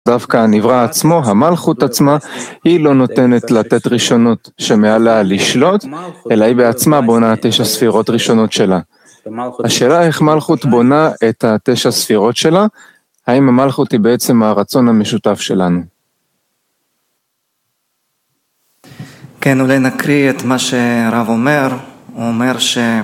דווקא הנברא עצמו, המלכות עצמה, היא לא נותנת לתת ראשונות שמעלה לשלוט, אלא היא בעצמה בונה 9 ספירות ראשונות שלה. השאלה איך מלכות בונה את 9 ספירות שלה, האם המלכות היא בעצם הרצון המשותף שלנו? כן, אולי נקריא את מה שהרב אומר. הוא אומר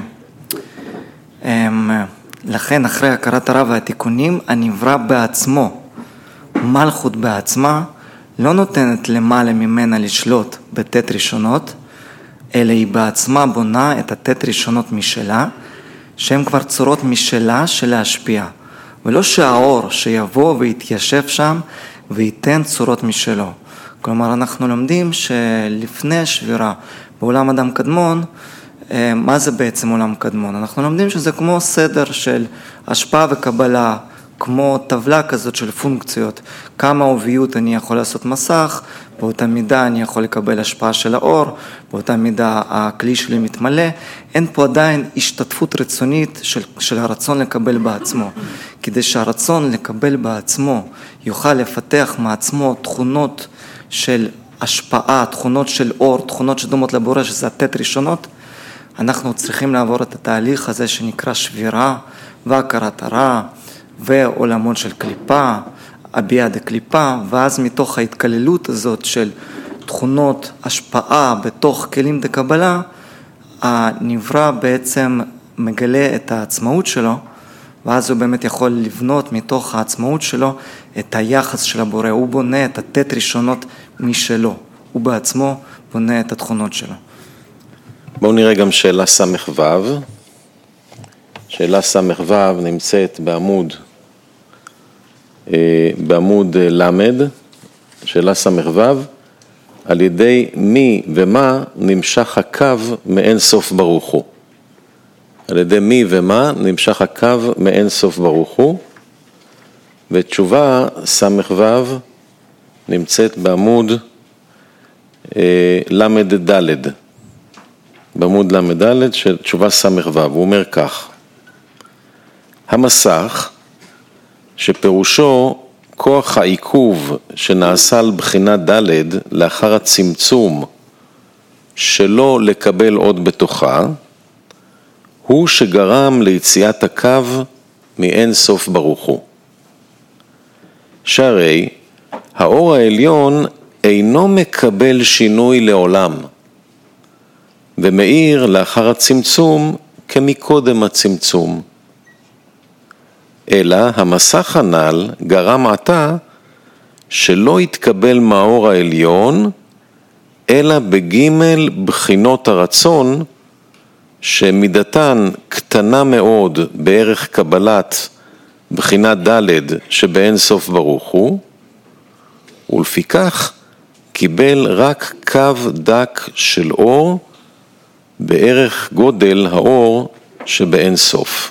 לכן אחרי הכרת הרב והתיקונים, הנברא בעצמו, מלכות בעצמה, לא נותנת למעלה ממנה לשלוט בתת ראשונות, אלא היא בעצמה בונה את התת ראשונות משלה, שהן כבר צורות משלה של להשפיע, ולא שהאור שיבוא ויתיישב שם וייתן צורות משלו. כלומר, אנחנו לומדים שלפני השבירה בעולם אדם קדמון, מה זה בעצם עולם קדמון? אנחנו לומדים שזה כמו סדר של השפעה וקבלה, כמו טבלה כזאת של פונקציות. כמה עוביות אני יכול לעשות מסך, באותה מידה אני יכול לקבל השפעה של האור, באותה מידה הכלי שלי מתמלא. אין פה עדיין השתתפות רצונית של הרצון לקבל בעצמו. כדי שהרצון לקבל בעצמו יוכל לפתח מעצמו תכונות של השפעה, תכונות של אור, תכונות שדומות לבורא, שזה התת ראשונות, אנחנו צריכים לעבור את התהליך הזה שנקרא שבירה והכרת הרע ועולמות של קליפה, הביאה דקליפה, ואז מתוך ההתקללות הזאת של תכונות השפעה בתוך כלים דקבלה, הנברא בעצם מגלה את העצמאות שלו, ואז הוא באמת יכול לבנות מתוך העצמאות שלו את היחס של הבורא. הוא בונה את התת ראשונות משלו, הוא בעצמו בונה את התכונות שלו. בואו נראה גם שאלה סמך וו. שאלה סמך וו נמצאת בעמוד למד. שאלה סמך וו, על ידי מי ומה נמשך הקו מאין סוף ברוך הוא. על ידי מי ומה נמשך הקו מאין סוף ברוך הוא. ותשובה סמך וו נמצאת בעמוד למד דלת. בעמוד למד דלת של תשובה סמך וו. הוא אומר כך: המסך שפירושו כוח העיכוב שנעשה על בחינת דלת לאחר הצמצום שלא לקבל עוד בתוכה, הוא שגרם ליציאת הקו מאין סוף ברוך הוא. שהרי האור העליון אינו מקבל שינוי לעולם, ומאיר לאחר הצמצום כמקודם הצמצום. אלא המסך הנ"ל גרם עתה שלא יתקבל מהאור העליון, אלא בגימל בחינות הרצון, שמידתן קטנה מאוד בערך קבלת בחינת דלת שבאין סוף ברוך הוא, ולפיכך קיבל רק קו דק של אור בערך גודל האור שבאין סוף.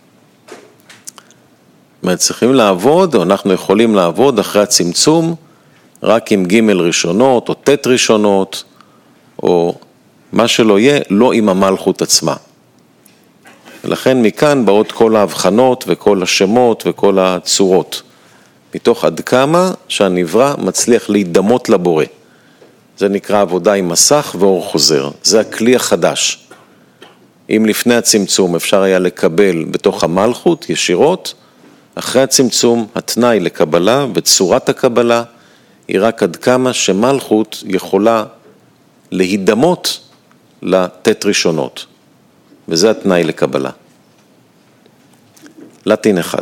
צריכים לעבוד, או אנחנו יכולים לעבוד אחרי הצמצום רק עם ג' ראשונות או ת' ראשונות או מה שלא יהיה, לא עם המלכות עצמה. ולכן מכאן באות כל ההבחנות וכל השמות וכל הצורות, מתוך עד כמה שהנברא מצליח להידמות לבורא. זה נקרא עבודה עם מסך ואור חוזר. זה הכלי החדש. אם לפני הצמצום אפשר היה לקבל בתוך המלכות ישירות, אחרי הצמצום התנאי לקבלה וצורת הקבלה היא רק עד כמה שמלכות יכולה להידמות לתת ראשונות. וזה התנאי לקבלה. לטין אחד.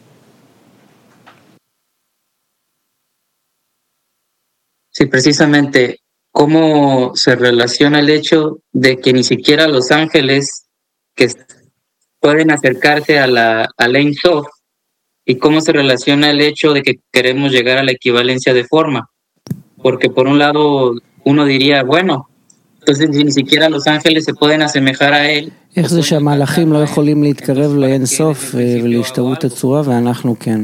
Sí, precisamente, ¿cómo se relaciona el hecho de que ni siquiera los ángeles que pueden acercarse a la Ein Sof, y cómo se relaciona el hecho de que queremos llegar a la equivalencia de forma? Porque por un lado uno diría, bueno, entonces ni siquiera los ángeles se pueden asemejar a él. איך זה שהמלאכים לא יכולים להתקרב לאין סוף ולהשתוות הצורה ואנחנו כן?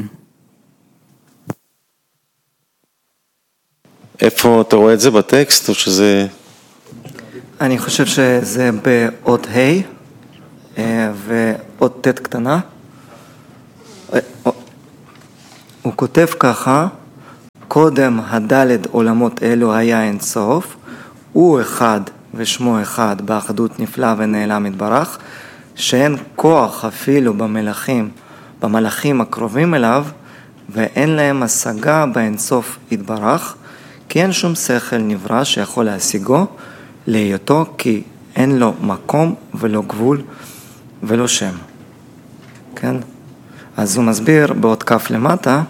איפה אתה רואה את זה בטקסט או שזה? אני חושב שזה באות ה' ואות ת' קטנה. הוא כותב ככה, קודם הדלת עולמות אלו היה אין סוף, הוא אחד ושמו אחד באחדות נפלא ונעלם יתברך, שאין כוח אפילו במלאכים הקרובים אליו, ואין להם השגה באין סוף יתברך, כי אין שום שכל נברא שיכול להשיגו להיותו, כי אין לו מקום ולא גבול ולא שם. כן? אז הוא מסביר בעוד כף למטה,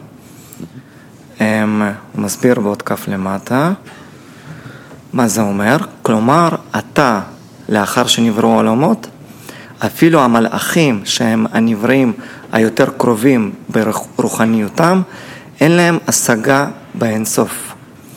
מה זה אומר? כלומר, אתה, לאחר שנבראו העולמות, אפילו המלאכים שהם הנבראים היותר קרובים ברוחניותם, אין להם השגה באינסוף.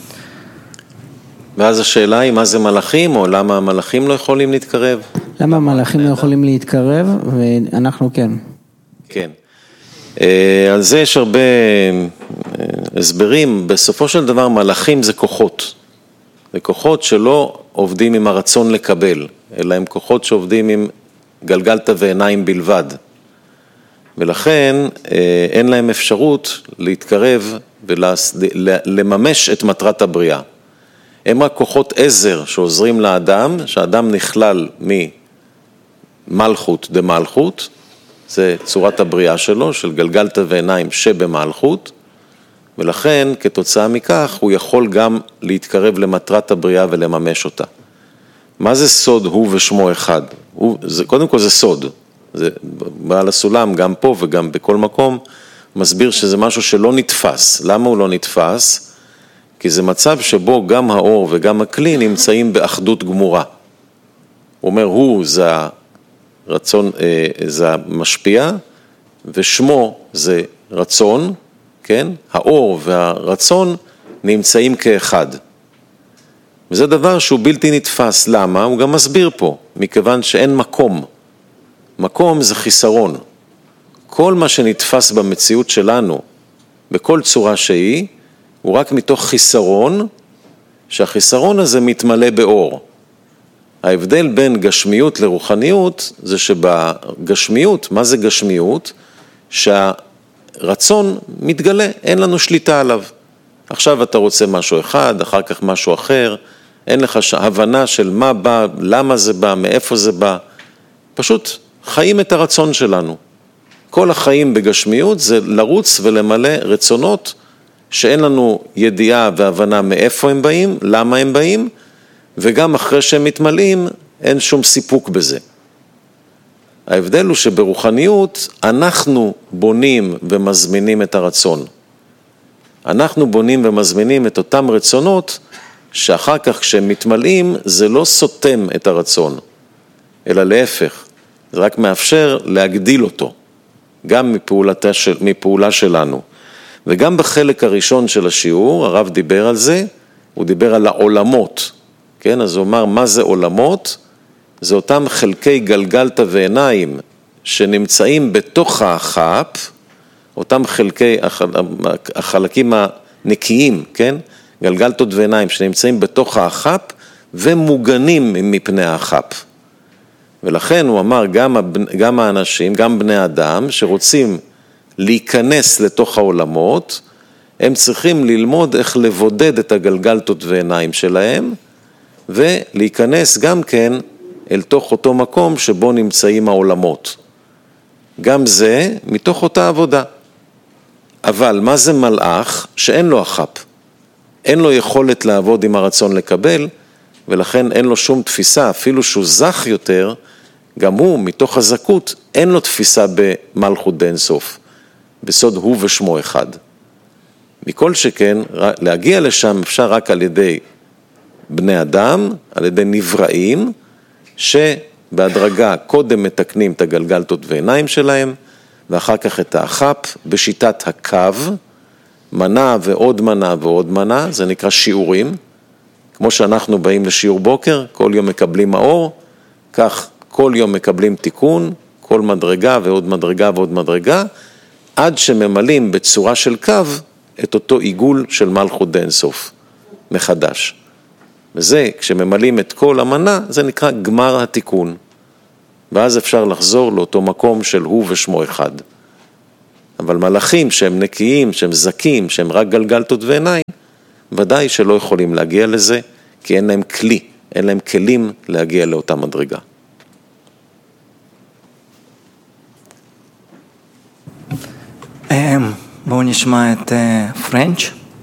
ואז השאלה היא מה זה מלאכים, או למה המלאכים לא יכולים להתקרב? למה המלאכים לא יכולים להתקרב, ואנחנו כן. כן. על זה יש הרבה הסברים. בסופו של דבר מלאכים זה כוחות. זה כוחות שלא עובדים עם הרצון לקבל, אלא הם כוחות שעובדים עם גלגלת ועיניים בלבד. ולכן אין להם אפשרות להתקרב ולממש את מטרת הבריאה. הם רק כוחות עזר שעוזרים לאדם, שהאדם נכלל ממלכות דמלכות, זה צורת הבריאה שלו, של גלגלת ועיניים שבמלכות, ולכן כתוצאה מכך הוא יכול גם להתקרב למטרת הבריאה ולממש אותה. מה זה סוד הוא ושמו אחד? קודם כל זה סוד, זה בעל הסולם גם פה וגם בכל מקום, מסביר שזה משהו שלא נתפס. למה הוא לא נתפס? כי זה מצב שבו גם האור וגם הכלי נמצאים באחדות גמורה. הוא אומר, הוא זה הרצון, זה המשפיע, ושמו זה רצון, כן? האור והרצון נמצאים כאחד. וזה דבר שהוא בלתי נתפס. למה? הוא גם מסביר פה, מכיוון שאין מקום. מקום זה חיסרון. כל מה שנתפס במציאות שלנו, בכל צורה שהיא, הוא רק מתוך חיסרון, שהחיסרון הזה מתמלא באור. ההבדל בין גשמיות לרוחניות, זה שבגשמיות, מה זה גשמיות? שהרצון מתגלה, אין לנו שליטה עליו. עכשיו אתה רוצה משהו אחד, אחר כך משהו אחר, אין לך הבנה של מה בא, למה זה בא, מאיפה זה בא. פשוט חיים את הרצון שלנו. כל החיים בגשמיות זה לרוץ ולמלא רצונות, שאין לנו ידיעה והבנה מאיפה הם באים, למה הם באים, וגם אחרי שהם מתמלאים, אין שום סיפוק בזה. ההבדל הוא שברוחניות אנחנו בונים ומזמינים את הרצון. אנחנו בונים ומזמינים את אותם רצונות, שאחר כך כשהם מתמלאים, זה לא סותם את הרצון, אלא להפך, זה רק מאפשר להגדיל אותו, גם מפעולה שלנו. וגם בחלק הראשון של השיעור, הרב דיבר על זה, הוא דיבר על העולמות, כן? אז הוא אמר, מה זה עולמות? זה אותם חלקי גלגלת ועיניים שנמצאים בתוך החפ, אותם החלקים הנקיים, כן? גלגלתות ועיניים שנמצאים בתוך החפ ומוגנים מפני החפ. ולכן הוא אמר, גם האנשים, גם בני אדם שרוצים להיכנס לתוך העולמות, הם צריכים ללמוד איך לבודד את הגלגלתות ועיניים שלהם, ולהיכנס גם כן אל תוך אותו מקום שבו נמצאים העולמות. גם זה מתוך אותה עבודה. אבל מה זה מלאך שאין לו החפ? אין לו יכולת לעבוד עם הרצון לקבל, ולכן אין לו שום תפיסה, אפילו שהוא זך יותר, גם הוא מתוך הזכות אין לו תפיסה במלכות דאין סוף. בסוד הוא ושמו אחד. מכל שכן, להגיע לשם אפשר רק על ידי בני אדם, על ידי נבראים, שבהדרגה קודם מתקנים את הגלגלתות ועיניים שלהם, ואחר כך את החפ בשיטת הקו, מנה ועוד מנה ועוד מנה, זה נקרא שיעורים, כמו שאנחנו באים לשיעור בוקר, כל יום מקבלים מאור, כך כל יום מקבלים תיקון, כל מדרגה ועוד מדרגה ועוד מדרגה, עד שממלאים בצורה של קו את אותו עיגול של מלכות דאין סוף, מחדש. וזה, כשממלאים את כל המנה, זה נקרא גמר התיקון. ואז אפשר לחזור לאותו מקום של הוא ושמו אחד. אבל מלאכים שהם נקיים, שהם זקים, שהם רק גלגלתות ועיניים, ודאי שלא יכולים להגיע לזה, כי אין להם כלי, אין להם כלים להגיע לאותה מדרגה. בואו נשמע את פרנץ'.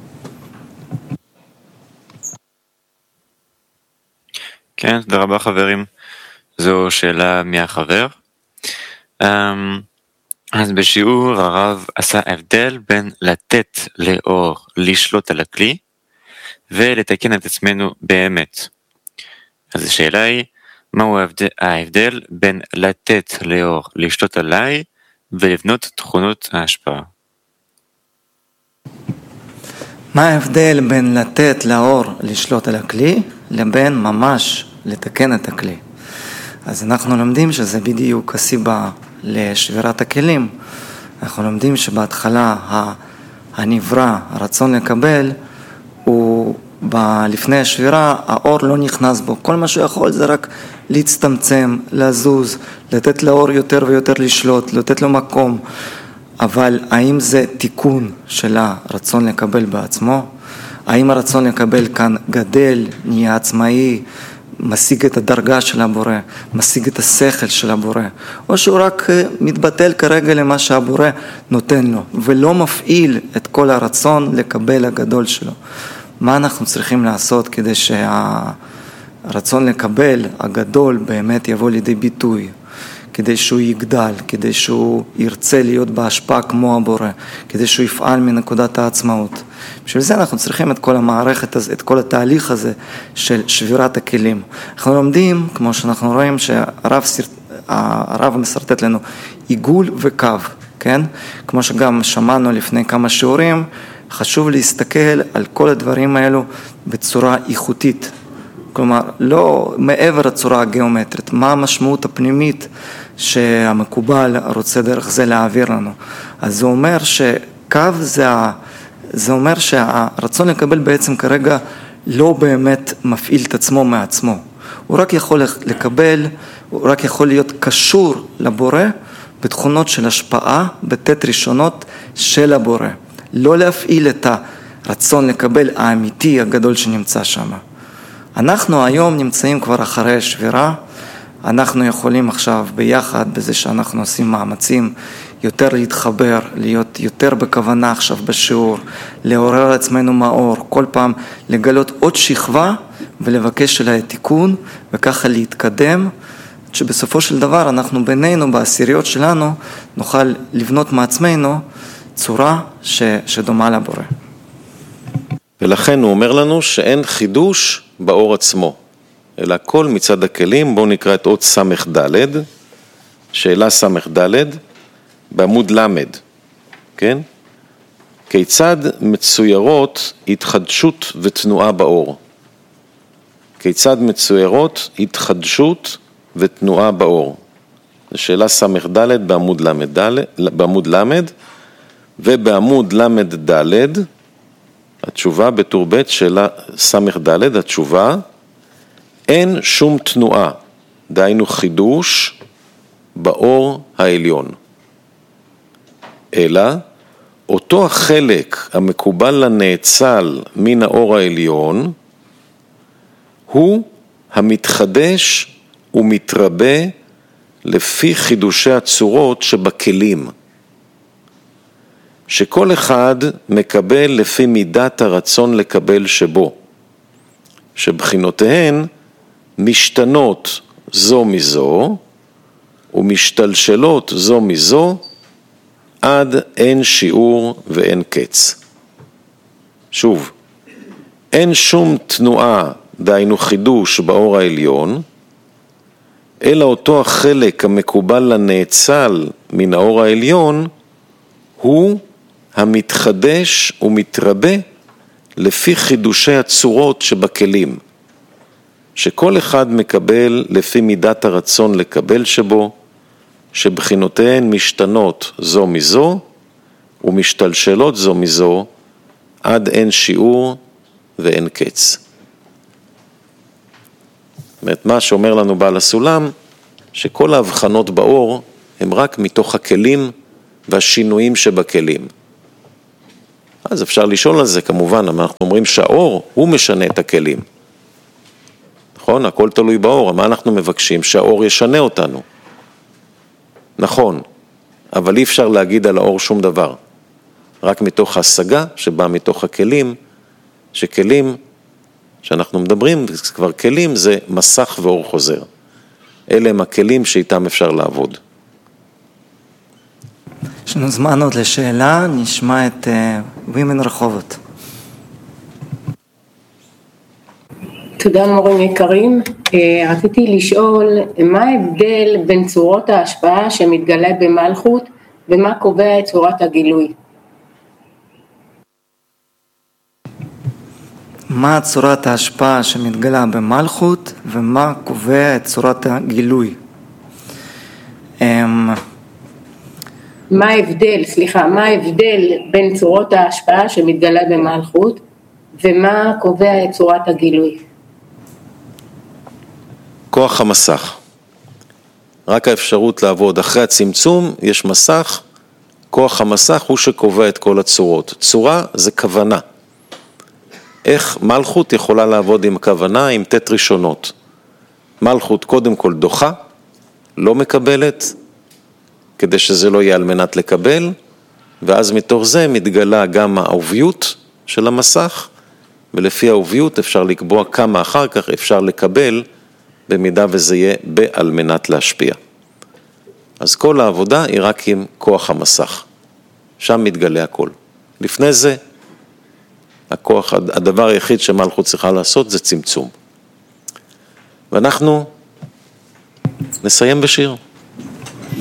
כן, תודה רבה חברים. זו שאלה מהחבר. אז בשיעור הרב עשה הבדל בין לתת לאור לשלוט על הכלי ולתקן את עצמנו באמת. אז השאלה היא, מהו ההבדל בין לתת לאור לשלוט עליי ולבנות תכונות ההשפעה? מה ההבדל בין לתת לאור לשלוט על הכלי לבין ממש לתקן את הכלי? אז אנחנו לומדים שזה בדיוק הסיבה לשבירת הכלים. אנחנו לומדים שבהתחלה הנברא, הרצון לקבל, הוא לפני השבירה, האור לא נכנס בו. כל מה שיכול זה רק להצטמצם, לזוז, לתת לאור יותר ויותר לשלוט, לתת לו מקום. אבל האם זה תיקון של הרצון לקבל בעצמו? האם הרצון לקבל כאן גדל, נהיה עצמאי, משיג את הדרגה של הבורא, משיג את השכל של הבורא, או שהוא רק מתבטל כרגע למה שהבורא נותן לו, ולא מפעיל את כל הרצון לקבל הגדול שלו? מה אנחנו צריכים לעשות כדי שהרצון לקבל הגדול באמת יבוא לידי ביטוי? כדי שהוא יגדל, כדי שהוא ירצה להיות בהשפעה כמו הבורא, כדי שהוא יפעל מנקודת העצמאות. בשביל זה אנחנו צריכים את כל המערכת הזה, את כל התהליך הזה של שבירת הכלים. אנחנו לומדים, כמו שאנחנו רואים, שהרב מסרטט לנו עיגול וקו, כן? כמו שגם שמענו לפני כמה שיעורים, חשוב להסתכל על כל הדברים האלו בצורה איכותית. כלומר, לא מעבר לצורה הגיאומטרית, מה המשמעות הפנימית שהמקובל רוצה דרך זה להעביר לנו. אז זה אומר שקו זה אומר שהרצון לקבל בעצם כרגע לא באמת מפעיל את עצמו מעצמו. הוא רק יכול לקבל, הוא רק יכול להיות קשור לבורא בתכונות של השפעה, בתת ראשונות של הבורא. לא להפעיל את הרצון לקבל האמיתי הגדול שנמצא שם. אנחנו היום נמצאים כבר אחרי שבירה, אנחנו יכולים עכשיו ביחד, בזה שאנחנו עושים מאמצים, יותר להתחבר, להיות יותר בכוונה עכשיו בשיעור, לעורר על עצמנו מאור, כל פעם לגלות עוד שכבה ולבקש שלה תיקון, וככה להתקדם, שבסופו של דבר אנחנו בינינו, בעשיריות שלנו, נוכל לבנות מעצמנו צורה שדומה לבורא. ולכן הוא אומר לנו שאין חידוש באור עצמו, אלא כל מצד הכלים. בואו נקרא את עוד סמך ד', שאלה סמך ד', בעמוד למד, כן? כיצד מצוירות התחדשות ותנועה באור? כיצד מצוירות התחדשות ותנועה באור? זו שאלה סמך ד' בעמוד למד, ובעמוד למד ד', התשובה בטור ב' שאלה סמך ד', התשובה, אין שום תנועה, דהיינו חידוש באור העליון. אלא אותו החלק המקובל לנאצל מן האור העליון, הוא המתחדש ומתרבה לפי חידושי הצורות שבכלים. שכל אחד מקבל לפי מידת הרצון לקבל שבו, שבחינותיהן משתנות זו מזו, ומשתלשלות זו מזו, עד אין שיעור ואין קץ. שוב, אין שום תנועה, דהיינו חידוש באור העליון, אלא אותו החלק המקובל לנאצל מן האור העליון, הוא המתחדש ומתרבה לפי חידושי הצורות שבכלים, שכל אחד מקבל לפי מידת הרצון לקבל שבו, שבחינותיהן משתנות זו מזו ומשתלשלות זו מזו עד אין שיעור ואין קץ. זאת אומרת, מה שאומר לנו בעל הסולם, שכל ההבחנות באור הם רק מתוך הכלים והשינויים שבכלים. אז אפשר לשאול על זה כמובן, אבל אנחנו אומרים שהאור הוא משנה את הכלים. נכון? הכל תלוי באור, מה אנחנו מבקשים? שהאור ישנה אותנו. נכון, אבל אי אפשר להגיד על האור שום דבר. רק מתוך ההשגה שבא מתוך הכלים, שכלים שאנחנו מדברים, כבר כלים זה מסך ואור חוזר. אלה הם הכלים שאיתם אפשר לעבוד. יש לנו זמן עוד לשאלה, נשמע את וימן רחובות. תודה מורים יקרים. רציתי לשאול, מה ההבדל בין צורות ההשפעה שמתגלה במלכות ומה קובע את צורת הגילוי? מה צורת ההשפעה שמתגלה במלכות ומה קובע את צורת הגילוי? מה ההבדל בין צורות ההשפעה שמתגלה במלכות ומה קובע את צורת הגילוי? כוח המסך. רק האפשרות לעבוד אחרי הצמצום, יש מסך, כוח המסך הוא שקובע את כל הצורות. צורה זה כוונה. איך מלכות יכולה לעבוד עם כוונה, עם תת ראשונות. מלכות קודם כל דוחה, לא מקבלת, כדי שזה לא יהיה על מנת לקבל, ואז מתוך זה מתגלה גם העוביות של המסך, ולפי העוביות אפשר לקבוע כמה אחר כך אפשר לקבל, במידה וזה יהיה על מנת להשפיע. אז כל העבודה היא רק עם כוח המסך. שם מתגלה הכל. לפני זה, הדבר היחיד שמלכות צריכה לעשות זה צמצום. ואנחנו נסיים בשיר.